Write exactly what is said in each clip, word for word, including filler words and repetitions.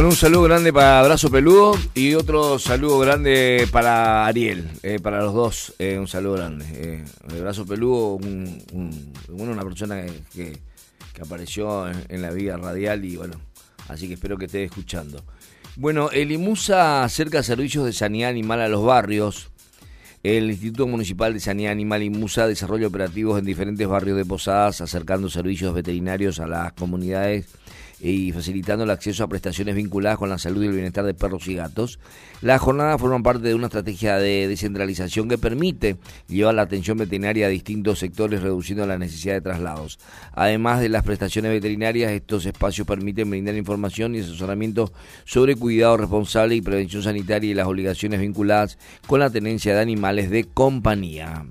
Bueno, un saludo grande para Brazo Peludo y otro saludo grande para Ariel, eh, para los dos, eh, un saludo grande. Eh, Brazo Peludo, un, un, bueno, una persona que, que, que apareció en, en la vida radial y bueno, así que espero que esté escuchando. Bueno, el IMUSA acerca servicios de sanidad animal a los barrios. El Instituto Municipal de Sanidad Animal IMUSA desarrolla operativos en diferentes barrios de Posadas, acercando servicios veterinarios a las comunidades y facilitando el acceso a prestaciones vinculadas con la salud y el bienestar de perros y gatos. Las jornadas forman parte de una estrategia de descentralización que permite llevar la atención veterinaria a distintos sectores, reduciendo la necesidad de traslados. Además de las prestaciones veterinarias, estos espacios permiten brindar información y asesoramiento sobre cuidado responsable y prevención sanitaria y las obligaciones vinculadas con la tenencia de animales de compañía.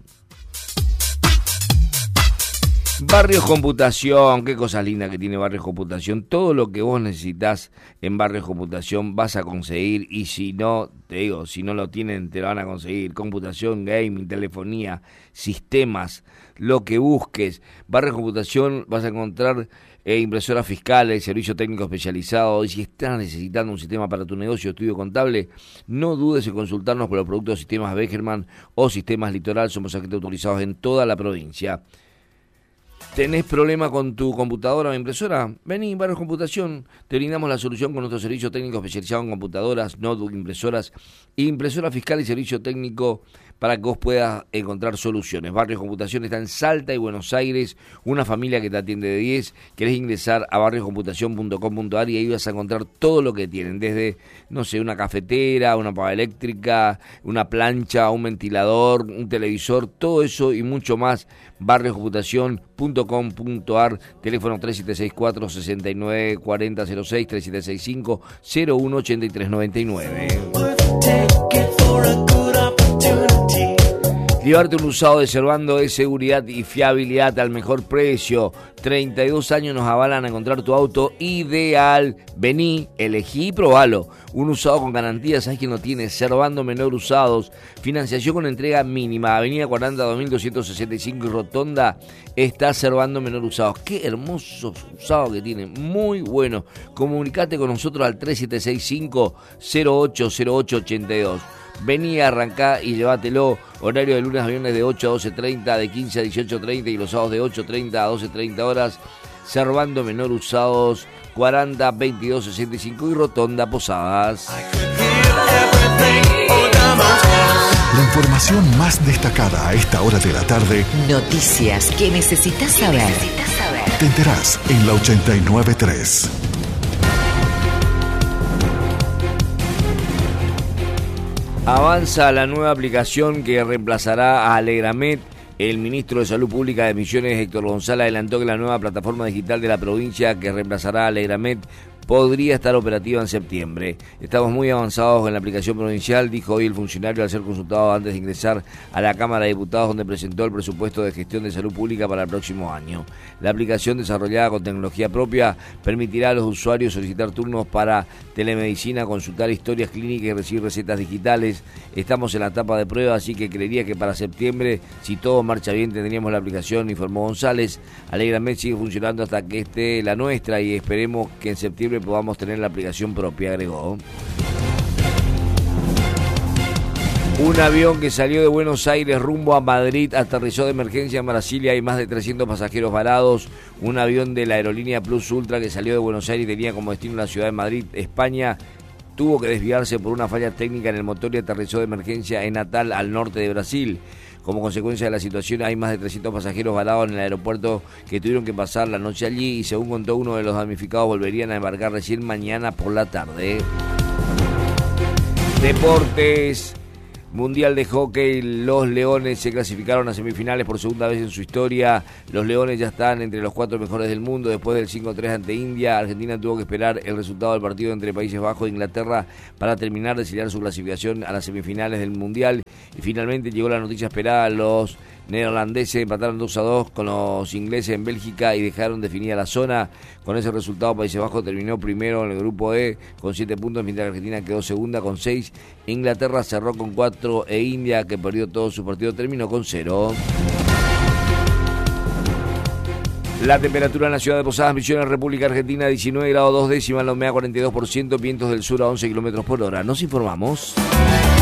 Barrios Computación, qué cosa linda que tiene Barrios Computación. Todo lo que vos necesitas en Barrios Computación vas a conseguir, y si no, te digo, si no lo tienen, te lo van a conseguir. Computación, gaming, telefonía, sistemas, lo que busques. Barrios Computación vas a encontrar eh, impresoras fiscales, servicio técnico especializado, y si estás necesitando un sistema para tu negocio, estudio contable, no dudes en consultarnos por los productos de sistemas Becherman o sistemas Litoral. Somos agentes autorizados en toda la provincia. ¿Tenés problema con tu computadora o impresora? Vení, Barrios Computación, te brindamos la solución con nuestro servicio técnico especializado en computadoras, notebook, impresoras, impresora fiscal y servicio técnico para que vos puedas encontrar soluciones. Barrios Computación está en Salta y Buenos Aires, una familia que te atiende de diez. Querés ingresar a barrios computación punto com punto a r y ahí vas a encontrar todo lo que tienen, desde, no sé, una cafetera, una pava eléctrica, una plancha, un ventilador, un televisor, todo eso y mucho más. barrios computación punto com punto a r, teléfono tres siete seis cuatro, seis nueve cuatro cero cero seis, tres siete seis cinco, cero uno ocho tres nueve nueve. Llevarte un usado de Servando es seguridad y fiabilidad al mejor precio. treinta y dos años nos avalan a encontrar tu auto ideal. Vení, elegí y probalo. Un usado con garantías, ¿sabes quién lo tiene? Servando Menor Usados. Financiación con entrega mínima. Avenida cuarenta, dos mil doscientos sesenta y cinco y Rotonda. Está Servando Menor Usados. Qué hermosos usados que tiene. Muy bueno. Comunicate con nosotros al tres siete seis cinco, cero ocho cero ocho ocho dos. Vení, arrancá y llévatelo. Horario de lunes a viernes de ocho a doce treinta, de quince a dieciocho treinta y los sábados de ocho treinta a doce treinta horas. Servando Menor Usados, cuarenta, veintidós sesenta y cinco y Rotonda Posadas. La información más destacada a esta hora de la tarde. Noticias que necesitas saber. Necesitas saber. Te enterás en la ochenta y nueve tres. Avanza la nueva aplicación que reemplazará a Alegramed. El ministro de Salud Pública de Misiones, Héctor González, adelantó que la nueva plataforma digital de la provincia que reemplazará a Alegramed podría estar operativa en septiembre. Estamos muy avanzados en la aplicación provincial, dijo hoy el funcionario al ser consultado antes de ingresar a la Cámara de Diputados, donde presentó el presupuesto de gestión de salud pública para el próximo año. La aplicación, desarrollada con tecnología propia, permitirá a los usuarios solicitar turnos para telemedicina, consultar historias clínicas y recibir recetas digitales. Estamos en la etapa de prueba, así que creería que para septiembre, si todo marcha bien, tendríamos la aplicación, informó González. Alegramed sigue funcionando hasta que esté la nuestra y esperemos que en septiembre podamos tener la aplicación propia, agregó. Un avión que salió de Buenos Aires rumbo a Madrid aterrizó de emergencia en Brasilia. Hay más de trescientos pasajeros varados. Un avión de la aerolínea Plus Ultra que salió de Buenos Aires y tenía como destino la ciudad de Madrid, España, tuvo que desviarse por una falla técnica en el motor y aterrizó de emergencia en Natal, al norte de Brasil. Como consecuencia de la situación, hay más de trescientos pasajeros varados en el aeropuerto que tuvieron que pasar la noche allí y, según contó uno de los damnificados, volverían a embarcar recién mañana por la tarde. Deportes. Mundial de Hockey, los Leones se clasificaron a semifinales por segunda vez en su historia. Los Leones ya están entre los cuatro mejores del mundo después del cinco tres ante India. Argentina tuvo que esperar el resultado del partido entre Países Bajos e Inglaterra para terminar de sellar su clasificación a las semifinales del Mundial. Y finalmente llegó la noticia esperada. Los neerlandeses empataron dos a dos con los ingleses en Bélgica y dejaron definida la zona. Con ese resultado, Países Bajos terminó primero en el grupo E con siete puntos, mientras que Argentina quedó segunda con seis. Inglaterra cerró con cuatro e India, que perdió todo su partido, terminó con cero. La temperatura en la ciudad de Posadas Misiones, República Argentina, diecinueve grados dos décimas, la humedad cuarenta y dos por ciento, vientos del sur a once kilómetros por hora. Nos informamos.